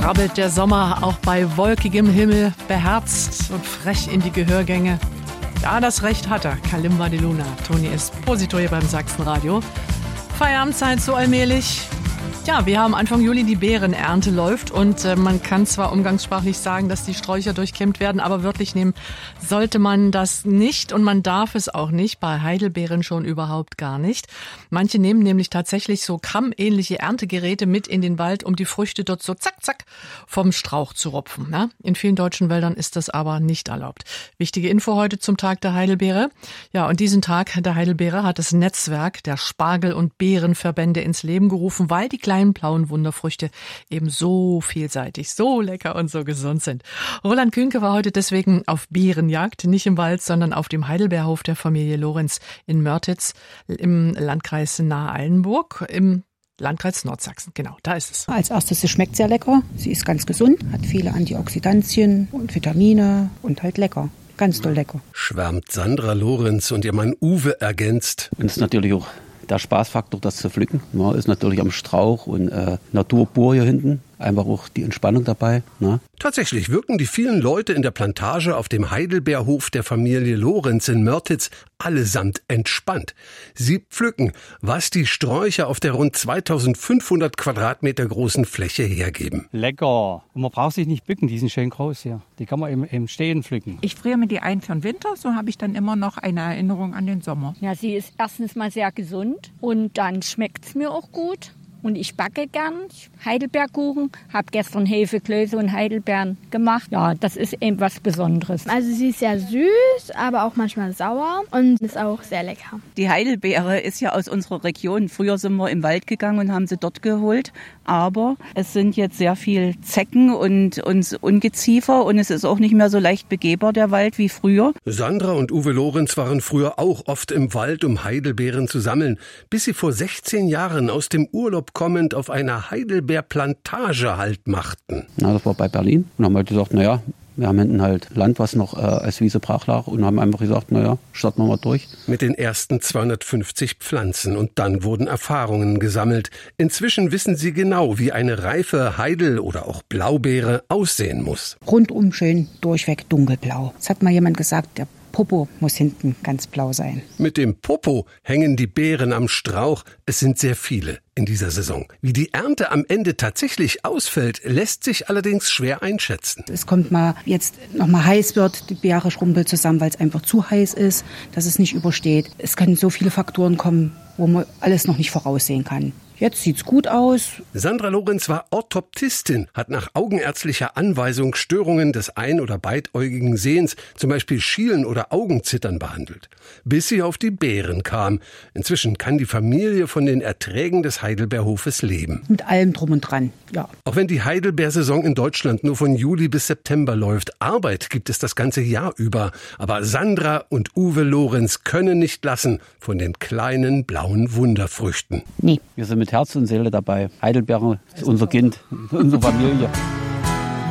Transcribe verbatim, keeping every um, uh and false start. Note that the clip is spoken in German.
krabbelt der Sommer auch bei wolkigem Himmel, beherzt und frech in die Gehörgänge. Ja, das Recht hat er, Kalimba de Luna. Toni Esposito hier beim Sachsenradio. Feierabendzeit so allmählich. Ja, wir haben Anfang Juli, die Beerenernte läuft und äh, man kann zwar umgangssprachlich sagen, dass die Sträucher durchkämmt werden, aber wörtlich nehmen sollte man das nicht und man darf es auch nicht, bei Heidelbeeren schon überhaupt gar nicht. Manche nehmen nämlich tatsächlich so kammähnliche Erntegeräte mit in den Wald, um die Früchte dort so zack, zack vom Strauch zu rupfen. Ne? In vielen deutschen Wäldern ist das aber nicht erlaubt. Wichtige Info heute zum Tag der Heidelbeere. Ja, und diesen Tag der Heidelbeere hat das Netzwerk der Spargel- und Beerenverbände ins Leben gerufen, weil die kleinen blauen Wunderfrüchte eben so vielseitig, so lecker und so gesund sind. Roland Künke war heute deswegen auf Beerenjagd, nicht im Wald, sondern auf dem Heidelbeerhof der Familie Lorenz in Mörtitz im Landkreis Nahe-Eilenburg im Landkreis Nordsachsen. Genau, da ist es. Als erstes, sie schmeckt sehr lecker. Sie ist ganz gesund, hat viele Antioxidantien und Vitamine und halt lecker. Ganz toll lecker. Schwärmt Sandra Lorenz und ihr Mann Uwe ergänzt. Und es ist natürlich auch der Spaßfaktor, das zu pflücken. Ja, ist natürlich am Strauch und äh, Natur pur hier hinten. Einfach auch die Entspannung dabei. Ne? Tatsächlich wirken die vielen Leute in der Plantage auf dem Heidelbeerhof der Familie Lorenz in Mörtitz allesamt entspannt. Sie pflücken, was die Sträucher auf der rund zweitausendfünfhundert Quadratmeter großen Fläche hergeben. Lecker. Und man braucht sich nicht bücken, die sind schön groß hier. Die kann man im, im Stehen pflücken. Ich friere mir die ein für den Winter, so habe ich dann immer noch eine Erinnerung an den Sommer. Ja, sie ist erstens mal sehr gesund und dann schmeckt es mir auch gut. Und ich backe gern Heidelbeerkuchen, habe gestern Hefeklöße und Heidelbeeren gemacht. Ja, das ist eben was Besonderes. Also sie ist sehr süß, aber auch manchmal sauer und ist auch sehr lecker. Die Heidelbeere ist ja aus unserer Region. Früher sind wir im Wald gegangen und haben sie dort geholt. Aber es sind jetzt sehr viel Zecken und, und Ungeziefer und es ist auch nicht mehr so leicht begehbar, der Wald, wie früher. Sandra und Uwe Lorenz waren früher auch oft im Wald, um Heidelbeeren zu sammeln, bis sie vor sechzehn Jahren aus dem Urlaub kommend auf einer Heidelbeerplantage Halt machten. Na, das war bei Berlin und haben halt gesagt, naja, wir haben hinten halt Land, was noch äh, als Wiese brach lag und haben einfach gesagt, naja, starten wir mal durch. Mit den ersten zweihundertfünfzig Pflanzen und dann wurden Erfahrungen gesammelt. Inzwischen wissen sie genau, wie eine reife Heidel- oder auch Blaubeere aussehen muss. Rundum schön, durchweg dunkelblau. Es hat mal jemand gesagt, der Popo muss hinten ganz blau sein. Mit dem Popo hängen die Beeren am Strauch. Es sind sehr viele in dieser Saison. Wie die Ernte am Ende tatsächlich ausfällt, lässt sich allerdings schwer einschätzen. Es kommt mal, jetzt noch mal heiß wird, die Beere schrumpelt zusammen, weil es einfach zu heiß ist, dass es nicht übersteht. Es können so viele Faktoren kommen, wo man alles noch nicht voraussehen kann. Jetzt sieht's gut aus. Sandra Lorenz war Orthoptistin, hat nach augenärztlicher Anweisung Störungen des ein- oder beidäugigen Sehens, zum Beispiel Schielen oder Augenzittern, behandelt. Bis sie auf die Beeren kam. Inzwischen kann die Familie von den Erträgen des Heidelbeerhofes leben. Mit allem drum und dran, ja. Auch wenn die Heidelbeersaison in Deutschland nur von Juli bis September läuft, Arbeit gibt es das ganze Jahr über. Aber Sandra und Uwe Lorenz können nicht lassen von den kleinen blauen Wunderfrüchten. Nee. Wir sind mit Herz und Seele dabei. Heidelbeere ist unser Kind, unsere Familie.